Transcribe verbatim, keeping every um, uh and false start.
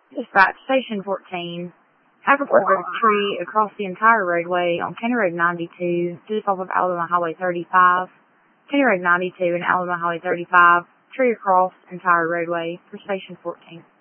Dispatch, Station fourteen. Have reported a tree across the entire roadway on County Road ninety-two, just off of Alabama Highway thirty-five. County Road ninety-two and Alabama Highway thirty-five. Tree across entire roadway for Station fourteen.